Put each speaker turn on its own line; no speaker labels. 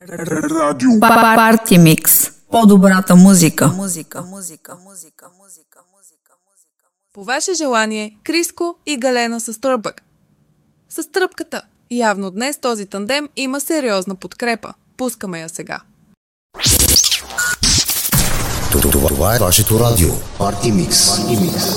Парти Микс. По-добрата музика.
По ваше желание, Криско и Галена с тръбък. С тръбката. Явно днес този тандем има сериозна подкрепа. Пускаме я сега.
Това е вашето радио. Парти Микс.